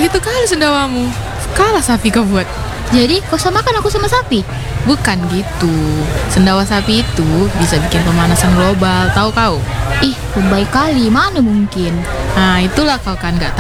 Begitu kali sendawamu. Kalah sapi kau buat. Jadi kau samakan aku sama sapi? Bukan gitu. Sendawa sapi itu bisa bikin pemanasan global, tahu kau? Ih, lebay kali, mana mungkin? Nah, itulah kau kan gak